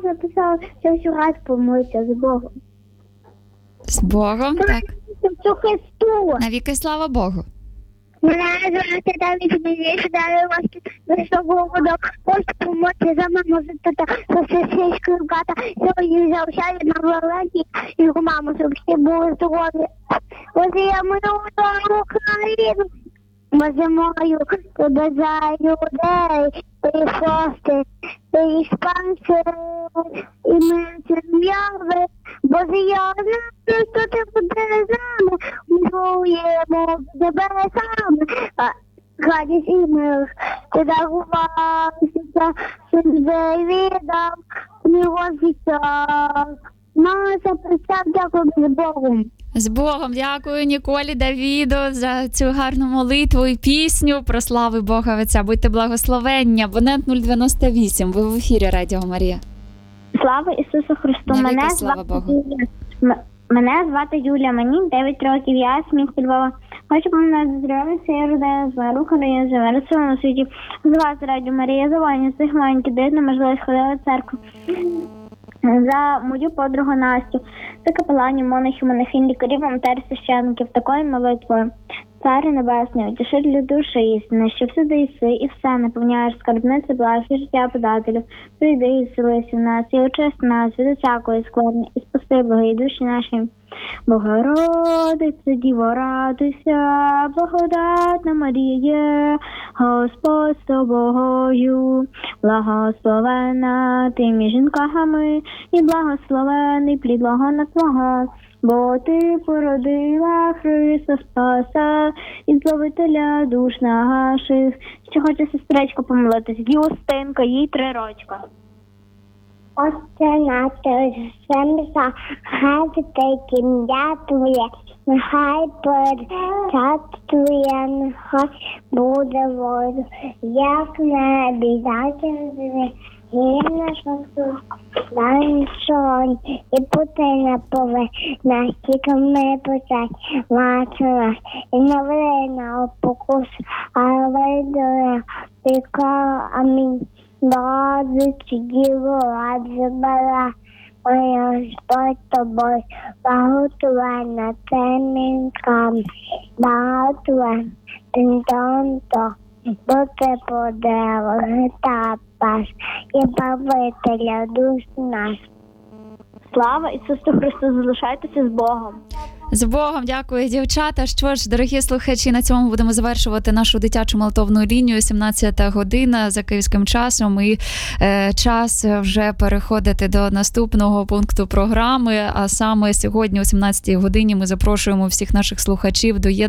записала, що всю раз помолиться з Богом. З Богом, так. Ісусу Христу. Навіки слава Богу. Мене звати Давид, мені сідає вас до свого хочу помолитися за маму, за тата, за сестричкою брата. Сьогодні завчаю на Валерії і його маму, щоб всі були здорові. Ось я мою Україну. Ми зимою тебе за людей, і шости, і іспанці, і ми зім'яли. Боже, я знаю, що ти будеш з нами, ми воюємо тебе саме. Радість і мир, ти дарувався, що людей віддав, його життя. Маса, представ, дякую з Богом. З Богом, дякую Ніколі, Давіду за цю гарну молитву і пісню про слави Бога Отця. Будьте благословенні. Абонент 098, ви в ефірі Радіо Марія. Слава Ісусу Христу. Мене звати Юля, мені 9 років, я з міста Львова. Хочу поминати здоров'я, я родина з Маруха, я живе на цьому світі. З вас Радіо Марія, за воїнів цих маленьких дитин, можливість ходила в церкву. За мою подругу Настю, за капеланів, монахів, монахинь, лікарів, волонтерів, священників, такою молитвою. Царю Небесний, утішителю душі істини, що всюди єси і все наповняєш скарбниці благ і життя подателю. Прийди і селися в нас, і очисти нас від усякої скверни, і спаси благі душі наші. Богородице, Діво, радуйся, благодатна Маріє, Господь з тобою, благословена ти між жінками, і благословений плід лона твого. Бо ти породила Христа Спаса і Збавителя душ наших. Ще хоче сестричка помолитись. Юстинка, їй 3 рочка. Отче наш, земля, хай святить ім'я Твоє, нехай царствує, нехай буде воля, як в небі, так і на землі. І наш Ісус, дай сонь, і пути на пове, настільки ми почать, мати нас, і не веди на опокус, а веди тільки амінь. Радуйся, Діво, радуйся, бала, ой, Господь тобою, благословенна темінками, благословенна тинтонто, бо ти подела, гита пас, і бавителя душ наш. Слава Ісусу Христу, залишайтеся з Богом. З Богом, дякую, дівчата. Що ж, дорогі слухачі, на цьому будемо завершувати нашу дитячу молитовну лінію. 17 година за київським часом. І час вже переходити до наступного пункту програми. А саме сьогодні о 17 годині ми запрошуємо всіх наших слухачів до